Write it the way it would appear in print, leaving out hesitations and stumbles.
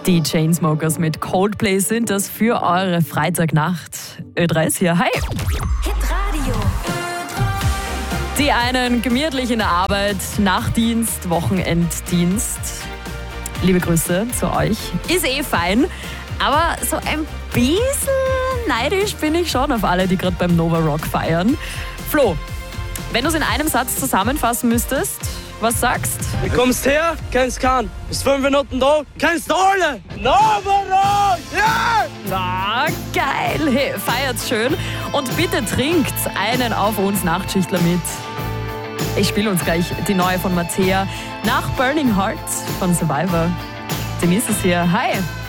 Die Chainsmokers mit Coldplay sind das für eure Freitagnacht. Ö3 ist hier, hi! Hitradio. Die einen gemütlich in der Arbeit, Nachtdienst, Wochenenddienst. Liebe Grüße zu euch. Ist fein, aber so ein bisschen neidisch bin ich schon auf alle, die gerade beim Nova Rock feiern. Flo, wenn du es in einem Satz zusammenfassen müsstest, was sagst? Du kommst her, kennst keinen. Bist 5 Minuten da, kennst alle. Nova Rock, ja! Na, geil. Hey, feiert's schön. Und bitte trinkt einen auf uns Nachtschichtler mit. Ich spiele uns gleich die neue von Mattea nach Burning Hearts von Survivor. Denise ist hier. Hi.